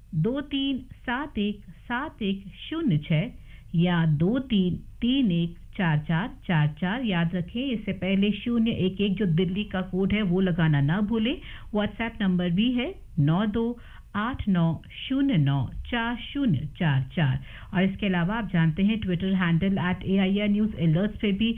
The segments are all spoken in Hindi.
23717106 या 23314444। याद रखें, इससे पहले 011 जो दिल्ली का कोड है वो लगाना ना भूलें। व्हाट्सएप नंबर भी है 9289094044। और इसके अलावा आप जानते हैं Twitter handle @AIR news alerts पे भी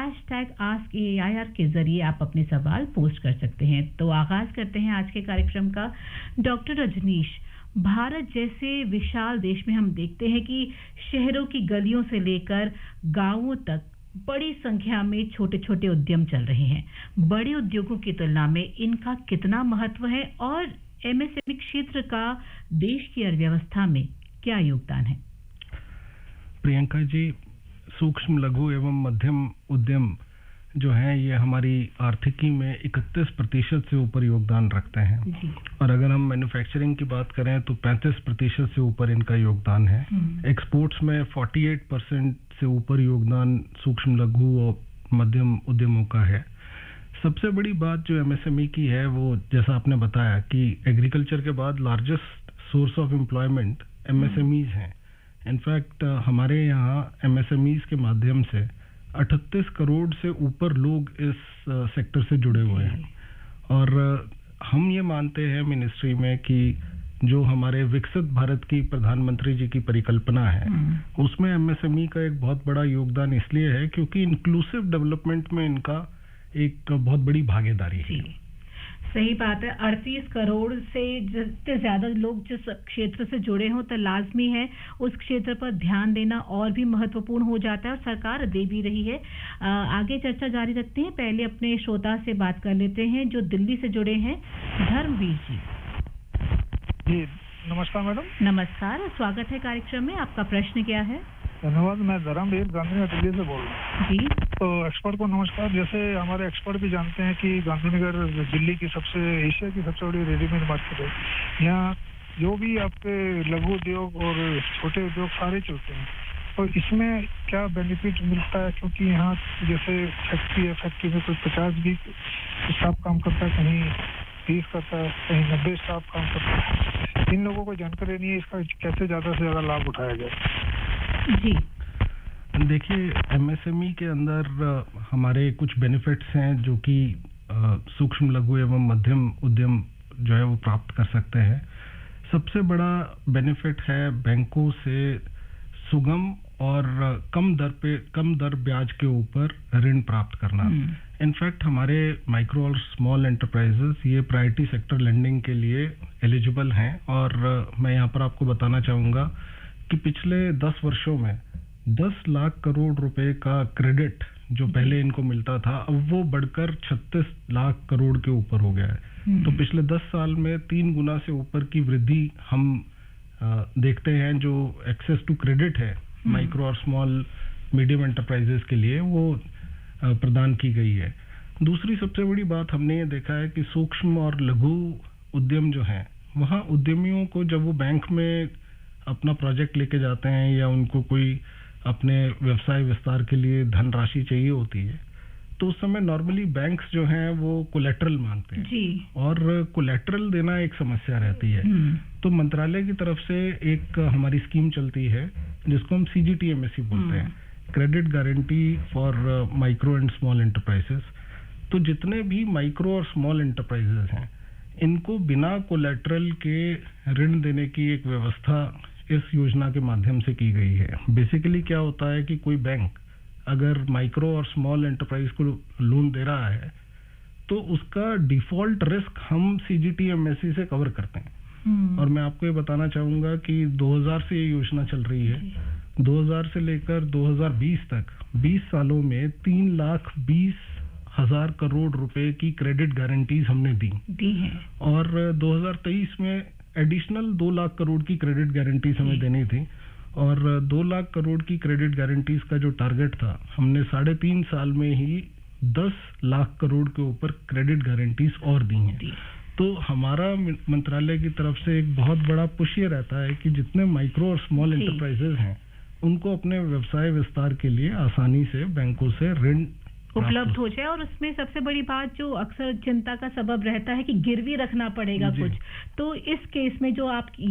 #AskAIR के जरिए आप अपने सवाल पोस्ट कर सकते हैं। तो आगाज करते हैं आज के कार्यक्रम का। डॉक्टर रजनीश, भारत जैसे विशाल देश में हम देखते हैं कि शहरों की गलियों से लेकर गांवों तक बड़ी संख्या में छोटे छोटे उद्यम चल रहे हैं। बड़े उद्योगों की तुलना में इनका कितना महत्व है और एमएसएमई क्षेत्र का देश की अर्थव्यवस्था में क्या योगदान है? प्रियंका जी, सूक्ष्म लघु एवं मध्यम उद्यम जो है ये हमारी आर्थिकी में 31% से ऊपर योगदान रखते हैं। और अगर हम मैन्युफैक्चरिंग की बात करें तो 35% से ऊपर इनका योगदान है। एक्सपोर्ट्स में 48% से ऊपर योगदान सूक्ष्म लघु और मध्यम उद्यमों का है। सबसे बड़ी बात जो एमएसएमई की है वो जैसा आपने बताया कि एग्रीकल्चर के बाद largest source of employment MSMEs हैं। इनफैक्ट हमारे यहाँ एमएसएमईज के माध्यम से 38 करोड़ से ऊपर लोग इस सेक्टर से जुड़े हुए हैं। और हम ये मानते हैं मिनिस्ट्री में कि जो हमारे विकसित भारत की प्रधानमंत्री जी की परिकल्पना है उसमें एमएसएमई का एक बहुत बड़ा योगदान इसलिए है क्योंकि इंक्लूसिव डेवलपमेंट में इनका एक बहुत बड़ी भागीदारी है। सही बात है। 38 करोड़ से जितने ज्यादा लोग जिस क्षेत्र से जुड़े हों तो लाजमी है उस क्षेत्र पर ध्यान देना और भी महत्वपूर्ण हो जाता है और सरकार दे भी रही है। आगे चर्चा जारी रखते हैं। पहले अपने श्रोता से बात कर लेते हैं जो दिल्ली से जुड़े हैं। धर्मवीर जी। जी नमस्कार मैडम। नमस्कार, स्वागत है कार्यक्रम में। आपका प्रश्न क्या है? धन्यवाद। मैं धर्मवीर गांधीनगर दिल्ली से बोल रहा हूँ। जी। तो एक्सपर्ट को नमस्कार। जैसे हमारे एक्सपर्ट भी जानते हैं कि गांधीनगर दिल्ली की एशिया की सबसे बड़ी रेडीमेड मार्केट है। यहाँ जो भी आपके लघु उद्योग और छोटे उद्योग सारे चलते हैं। तो इसमें क्या बेनिफिट मिलता है? क्योंकि यहाँ जैसे फैक्ट्री है, फैक्ट्री में कोई 50 भी स्टाफ काम करता है, कहीं 30 करता है, कहीं 90 स्टाफ काम करता है। इन लोगों को जानकारी नहीं है, इसका कैसे ज्यादा से ज्यादा लाभ उठाया जाए? जी देखिए, एमएसएमई के अंदर हमारे कुछ बेनिफिट्स हैं जो कि सूक्ष्म लघु एवं मध्यम उद्यम जो है वो प्राप्त कर सकते हैं। सबसे बड़ा बेनिफिट है बैंकों से सुगम और कम दर ब्याज के ऊपर ऋण प्राप्त करना। इनफैक्ट हमारे माइक्रो और स्मॉल एंटरप्राइजेस ये प्रायोरिटी सेक्टर लेंडिंग के लिए एलिजिबल हैं। और मैं यहाँ पर आपको बताना चाहूँगा कि पिछले 10 वर्षों में 10 लाख करोड़ रुपए का क्रेडिट जो पहले इनको मिलता था अब वो बढ़कर 36 लाख करोड़ के ऊपर हो गया है। तो पिछले 10 साल में 3 गुना से ऊपर की वृद्धि हम देखते हैं। जो एक्सेस टू क्रेडिट है माइक्रो और स्मॉल मीडियम एंटरप्राइजेस के लिए वो प्रदान की गई है। दूसरी सबसे बड़ी बात हमने ये देखा है कि सूक्ष्म और लघु उद्यम जो है वहाँ उद्यमियों को जब वो बैंक में अपना प्रोजेक्ट लेके जाते हैं या उनको कोई अपने व्यवसाय विस्तार के लिए धनराशि चाहिए होती है तो उस समय नॉर्मली बैंक्स जो हैं वो कोलेटरल मांगते हैं जी। और कोलेटरल देना एक समस्या रहती है। तो मंत्रालय की तरफ से एक हमारी स्कीम चलती है जिसको हम CGTMSE बोलते हैं, credit guarantee for micro and small enterprises. तो जितने भी माइक्रो और स्मॉल एंटरप्राइजेस हैं इनको बिना कोलेटरल के ऋण देने की एक व्यवस्था इस योजना के माध्यम से की गई है। बेसिकली क्या होता है कि कोई बैंक अगर माइक्रो और स्मॉल एंटरप्राइज को लोन दे रहा है तो उसका डिफॉल्ट रिस्क हम CGTMSE से कवर करते हैं। और मैं आपको ये बताना चाहूंगा कि 2000 से ये योजना चल रही है। 2000 से लेकर 2020 तक 20 सालों में 3,20,000 करोड़ रुपए की क्रेडिट गारंटीज हमने दी हैं। और 2023 में एडिशनल 2 लाख करोड़ की क्रेडिट गारंटीज हमें देनी थी। और 2 लाख करोड़ की क्रेडिट गारंटीज का जो टारगेट था हमने 3.5 साल में ही 10 लाख करोड़ के ऊपर क्रेडिट गारंटीज और दी हैं। तो हमारा मंत्रालय की तरफ से एक बहुत बड़ा पुश ये रहता है कि जितने माइक्रो और स्मॉल एंटरप्राइजेस हैं उनको अपने व्यवसाय विस्तार के लिए आसानी से बैंकों से ऋण उपलब्ध हो जाए। और उसमें सबसे बड़ी बात जो अक्सर चिंता का सबब रहता है कि गिरवी रखना पड़ेगा कुछ, तो इस केस में जो आप